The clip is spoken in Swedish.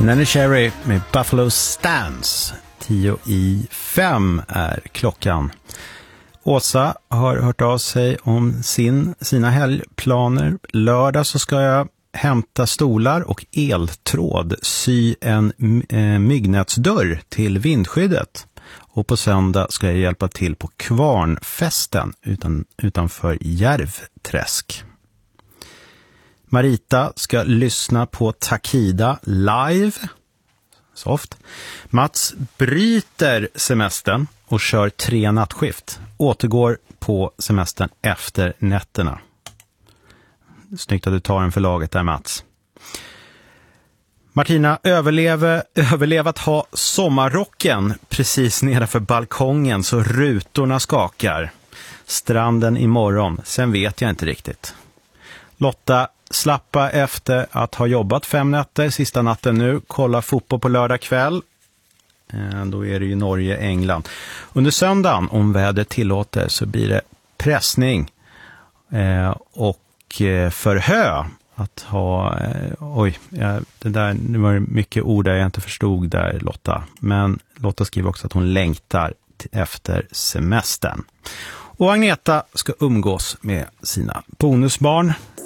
Nanny Cherry med Buffalo Stance. 10:05 är klockan. Åsa har hört av sig om sina helgplaner. Lördag så ska jag hämta stolar och eltråd, sy en myggnätsdörr till vindskyddet. Och på söndag ska jag hjälpa till på Kvarnfesten utanför Järvträsk. Marita ska lyssna på Takida live. Soft. Mats bryter semestern och kör 3 nattskift. Återgår på semestern efter nätterna. Snyggt att du tar en för laget där, Mats. Martina överlev att ha sommarrocken precis nedanför balkongen så rutorna skakar. Stranden imorgon, sen vet jag inte riktigt. Lotta slappa efter att ha jobbat 5 nätter, sista natten nu, kolla fotboll på lördag kväll. Då är det ju Norge, England. Under söndagen, om vädret tillåter, så blir det pressning och förhö. Att ha, det var mycket ord där jag inte förstod där, Lotta. Men Lotta skriver också att hon längtar efter semestern. Och Agneta ska umgås med sina bonusbarn.